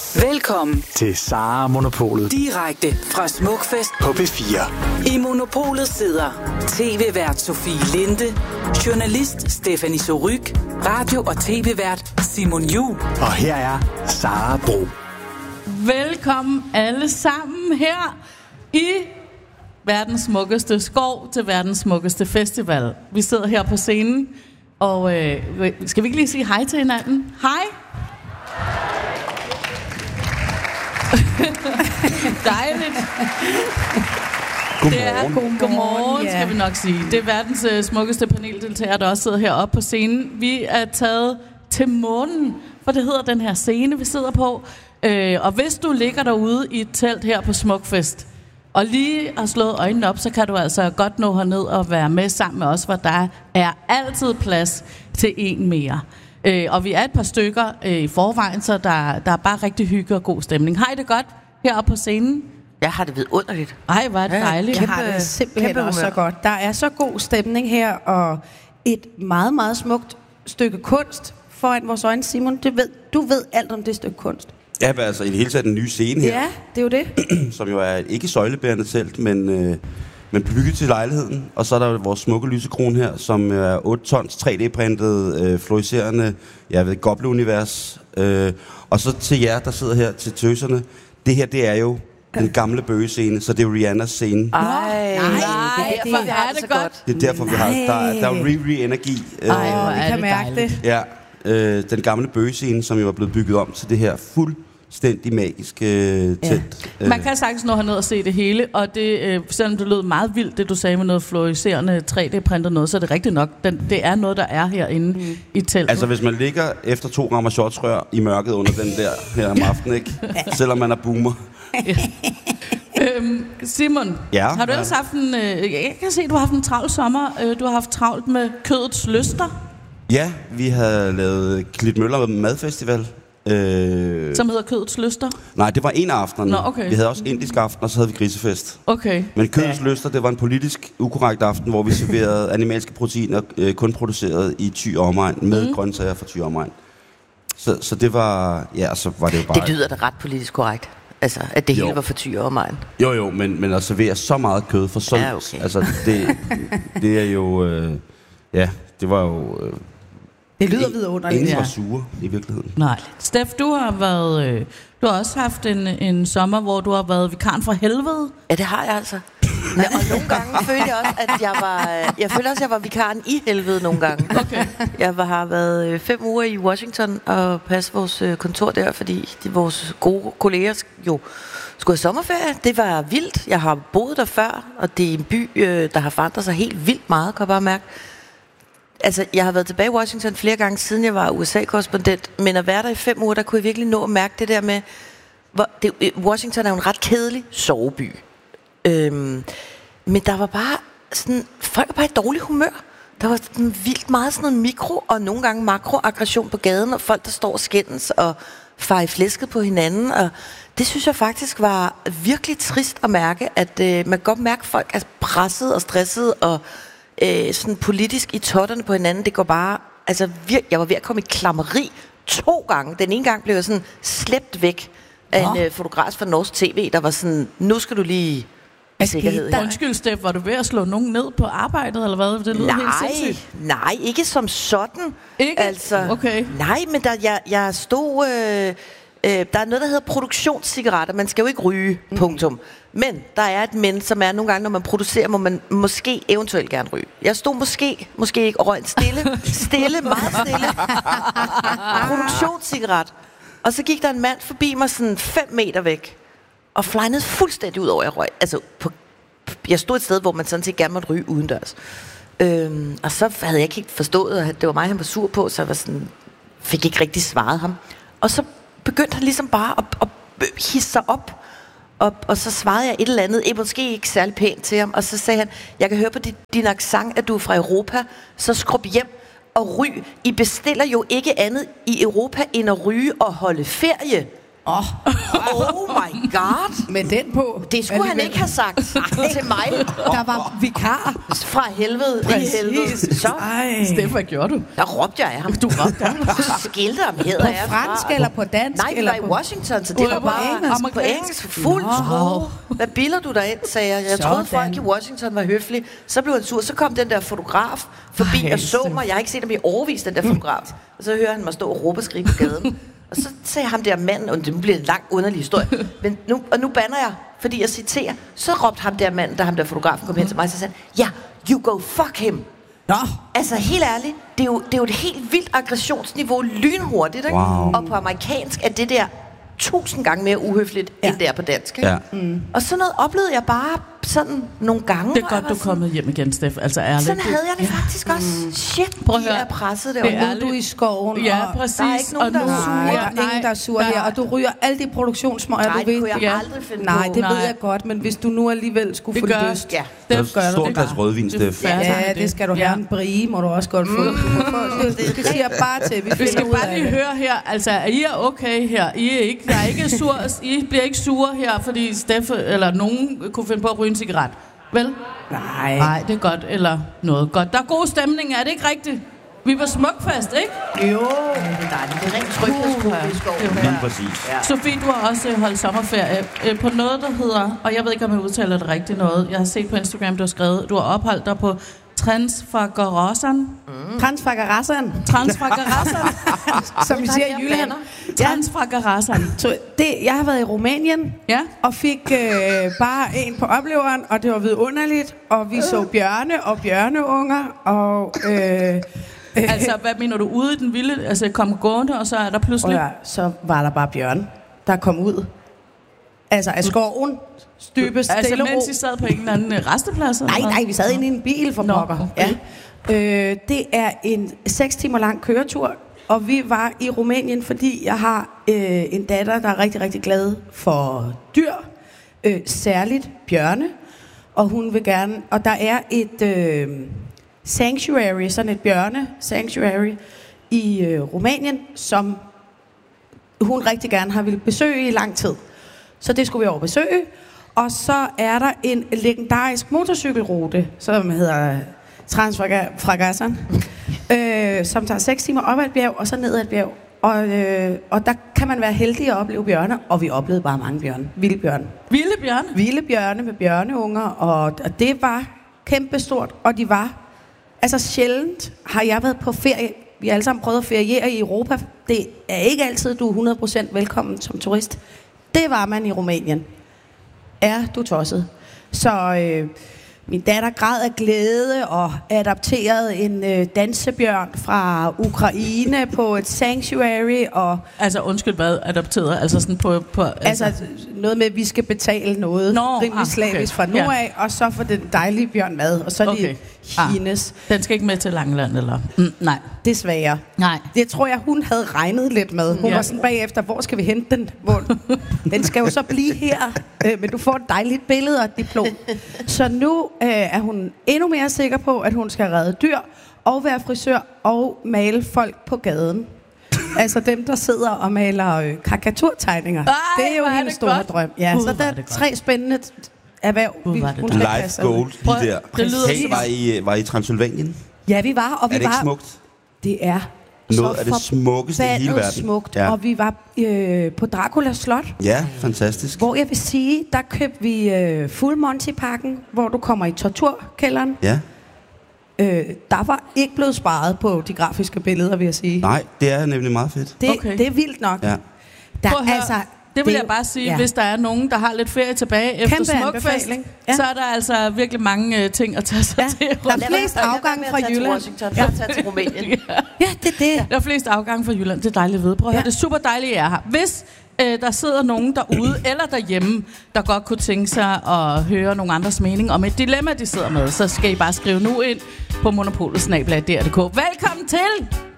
Velkommen til Sara Monopolet. Direkte fra Smukfest på P4. I Monopolet sidder tv-vært Sofie Linde, journalist Stephanie Surrugue, radio- og tv-vært Simon Juhl. Og her er Sara Bro. Velkommen alle sammen her i verdens smukkeste skov til verdens smukkeste festival. Vi sidder her på scenen, og skal vi ikke lige sige hej til hinanden? Hej! Dejligt. Godmorgen, skal vi nok sige. Det er verdens smukkeste paneldeltager, der også sidder heroppe på scenen. Vi er taget til månen, for det hedder den her scene, vi sidder på. Og hvis du ligger derude i et telt her på Smukfest, og lige har slået øjnene op, så kan du altså godt nå herned og være med sammen med os, hvor der er altid plads til en mere. Og vi er et par stykker i forvejen, så der er bare rigtig hygge og god stemning. Har I det godt heroppe på scenen? Jeg har det vidunderligt. Ej, hvor er det dejligt. Jeg har det simpelthen også så godt. Der er så god stemning her, og et meget, meget smukt stykke kunst foran vores øjne. Simon, du ved alt om det stykke kunst. Ja, altså i det hele taget den nye scene her. Ja, det er jo det. Som jo er ikke søjlebærende telt, men bygget til lejligheden. Og så er der vores smukke lysekron her, som er 8 tons 3D-printet, fluorescerende, Goble-univers. Og så til jer, der sidder her, til tøserne. Det her, det er jo den gamle bøgescene, så det er Rihannas scene. Nej, det er derfor, vi har det så godt. Det er derfor, vi har der er jo re-energi. Vi kan mærke det. Ja, den gamle bøgescene, som jo er blevet bygget om til det her fuldstændig magiske telt. Man kan sagtens nå herned og se det hele, og det, selvom det lød meget vildt, det du sagde med noget fluorescerende 3D-printet noget, så er det rigtigt nok. Det er noget, der er herinde i teltet. Altså, hvis man ligger efter 2 rammer shotsrør i mørket under den der her om aftenen, ikke? Selvom man er boomer. Ja. Simon, har du ellers haft en... jeg kan se, at du har haft en travl sommer. Du har haft travlt med kødets lyster. Ja, vi havde lavet Klitmøller Madfestival. Som hedder kødets lyster? Nej, det var en af aftenerne. Nå, okay. Vi havde også indisk aften, og så havde vi grisefest. Okay. Men kødets lyster, det var en politisk ukorrekt aften, hvor vi serverede animalske proteiner, kun produceret i Thy og omegn, med grøntsager fra Thy og omegn. Så det var... Ja, så var det jo bare... Det lyder da ret politisk korrekt. Altså, at det hele var for Thy og omegn. Jo, men at servere så meget kød for så... Ja, okay. Altså, det er jo... det var jo... Det lyder vidunderligt. Ingen var sure i virkeligheden. Nej. Steff, du har også haft en sommer, hvor du har været vikaren fra helvede. Ja, det har jeg altså. Ja, og nogle gange følte jeg også, at jeg var vikaren i helvede nogle gange. Okay. Jeg har været 5 uger i Washington og passe vores kontor der, fordi vores gode kolleger jo skulle have sommerferie. Det var vildt. Jeg har boet der før, og det er en by, der har forandret sig helt vildt meget, kan jeg bare mærke. Altså, jeg har været tilbage i Washington flere gange, siden jeg var USA-korrespondent, men at være der i 5 uger, der kunne jeg virkelig nå at mærke det der med, Washington er jo en ret kedelig soveby. Men der var bare sådan, folk var bare i dårlig humør. Der var sådan vildt meget sådan noget mikro- og nogle gange makroaggression på gaden, og folk, der står og skændes og farer i flæsket på hinanden, og det synes jeg faktisk var virkelig trist at mærke, at man kan godt mærke, at folk er presset og stresset og sådan politisk i totterne på hinanden. Det går bare, altså jeg var ved at komme i klammeri 2 gange. Den ene gang blev jeg sådan slæbt væk af en fotograf fra Norsk TV, der var sådan, nu skal du lige i sikkerhed her. Undskyld, Steff, var du ved at slå nogen ned på arbejdet, eller hvad? Det lyder helt sindssygt. Nej, ikke som sådan. Ikke? Altså, okay. Nej, men jeg stod... der er noget, der hedder produktionscigaretter. Man skal jo ikke ryge, punktum. Men der er et men, som er nogle gange, når man producerer, må man måske eventuelt gerne ryge. Jeg stod måske ikke, og røg en meget stille produktionscigaret. Og så gik der en mand forbi mig sådan 5 meter væk, og flejnede fuldstændig ud over, jeg røg. Altså, jeg stod et sted, hvor man sådan set gerne måtte ryge udendørs. Og så havde jeg ikke helt forstået, at det var mig, han var sur på, så jeg var sådan, fik ikke rigtig svaret ham. Og så begyndte han ligesom bare at hisse sig op. Og så svarede jeg et eller andet, måske ikke særlig pænt til ham. Og så sagde han, jeg kan høre på din accent, at du er fra Europa, så skrub hjem og ryg. I bestiller jo ikke andet i Europa, end at ryge og holde ferie. Oh my god. Med den på. Det skulle han ikke have sagt til mig. Der var vikar. Fra helvede. I helvede. Så. Steffen, hvad gjorde du? Der råbte jeg af ham. Du råbte af ham. Skilte ham hedder jeg. På fransk eller på dansk? Nej, det var i Washington, så det var bare på engelsk. Fuld skrue. Hvad bilder du dig ind, sagde jeg. Jeg troede, folk i Washington var høflige. Så blev han sur. Så kom den der fotograf forbi og så mig. Jeg har ikke set ham i overvis, den der fotograf. Og så hører han mig stå og råbe og skrige på gaden. Og så sagde ham der manden, og det bliver en lang underlig historie, men nu bander jeg, fordi jeg citerer, så råbte ham der manden, da ham der fotografen kom hen til mig, så sagde ja, you go fuck him. Nå. Altså helt ærligt, det er jo et helt vildt aggressionsniveau, lynhurtigt, ikke? Wow. Og på amerikansk er det der 1000 gange mere uhøfligt, end det er på dansk, ikke? Ja. Og sådan noget oplevede jeg bare sådan nogle gange. Det er godt, du er kommet hjem igen, Steff. Altså ærligt. Sådan havde jeg det faktisk også. Shit, prøv at de høre. er presset Det derovre. er Nu er du i skoven. Ja, og præcis. der er ikke nogen, der er sure. Nej, der er ingen, der er sur her. Og du ryger alle de produktionsmøger, Nej, du det ved. kunne jeg Ja. aldrig finde Nej, på. det ved jeg godt, men hvis du nu alligevel skulle få lyst. Ja. Steff, Der er gør et det. glas rødvin, Steff. Ja, det skal du have. En brie må du også godt få. Det siger jeg bare til. Vi skal bare lige høre her, altså er I okay her? Der er ikke sur, I bliver ikke sure her, fordi Steff eller nogen kunne finde på at ryge en cigaret. Vel? Nej, det er godt, eller noget godt. Der er god stemning, er det ikke rigtigt? Vi var smukfest, ikke? Jo, det er dejligt. Det er rent tryghedsskole i skoven. Lige præcis. Ja. Sofie, du har også holdt sommerferie på noget, der hedder, og jeg ved ikke, om jeg udtaler det rigtigt noget. Jeg har set på Instagram, du har skrevet, du har opholdt dig på Transfagarasan. Transfagarasan. Transfagarasan. Som vi siger i Jylland. Transfagarasan. Jeg har været i Rumænien, Ja. og fik bare en på opleveren, og det var vidunderligt, og vi så bjørne og bjørneunger, og... Altså, hvad mener du? Ude i den vilde, altså kom gående, og så er der pludselig... ja, så var der bare bjørn, der kom ud. Altså af skoven, støbe stille Altså, ro. mens I sad på en eller anden resteplads? Nej, vi sad inde i en bil for pokker. Okay. Ja. Det er en 6 timer lang køretur, og vi var i Rumænien, fordi jeg har en datter, der er rigtig, rigtig glad for dyr, særligt bjørne, og hun vil gerne... Og der er et sanctuary, sådan et bjørne-sanctuary i Rumænien, som hun rigtig gerne har ville besøge i lang tid. Så det skulle vi over besøge. Og så er der en legendarisk motorcykelrute, som hedder Transfagarasan, som tager 6 timer op ad et bjerg, og så ned ad et bjerg. Og der kan man være heldig at opleve bjørne, og vi oplevede bare mange bjørne. Vilde bjørne. Vilde bjørne? Vilde bjørne med bjørneunger, og det var kæmpestort, og de var... Altså sjældent har jeg været på ferie. Vi har alle sammen prøvet at feriere i Europa. Det er ikke altid, du er 100% velkommen som turist. Det var man i Rumænien. Er du tosset? Så min datter græd af glæde og adopterede en dansebjørn fra Ukraine på et sanctuary. Og altså undskyld, hvad adopteret? Altså sådan på altså noget med, at vi skal betale noget rimelig slavisk fra nordaf, og så får den dejlige bjørn mad, og så er det hendes. Den skal ikke med til Langeland, eller? Nej. Desværre. Nej. Det tror jeg, hun havde regnet lidt med. Hun var sådan bagefter, hvor skal vi hente den? Den skal jo så blive her, men du får et dejligt billede og et diplom. Så nu er hun endnu mere sikker på, at hun skal redde dyr, og være frisør, og male folk på gaden. Altså dem, der sidder og maler karikaturtegninger. Det er jo hendes store drøm. Ja, så der er 3 spændende erhverv. Hun skal Life goals, de der. Hey, var I Transylvanien? Ja, vi var. Og vi er det ikke smukt? Det er noget af det smukkeste i hele verden. Smukt. Ja. Og vi var på Draculas slot. Ja, fantastisk. Hvor jeg vil sige, der købte vi Full Monty-pakken, hvor du kommer i torturkælderen. Ja. Der var ikke blevet sparet på de grafiske billeder, vil jeg sige. Nej, det er nemlig meget fedt. Det er vildt nok. Ja. Det vil jeg bare sige, hvis der er nogen, der har lidt ferie tilbage efter smukfest, så er der altså virkelig mange ting at tage sig til. Der er flest afgange fra Jylland. Til Rumænien. Ja, det er det. Der er flest afgange fra Jylland. Det er dejligt at vide. Prøv at høre, det er super dejligt, at jeg er her. Hvis der sidder nogen derude eller derhjemme, der godt kunne tænke sig at høre nogle andres mening om et dilemma, de sidder med, så skal I bare skrive nu ind på monopolet@dr.dk. Velkommen til!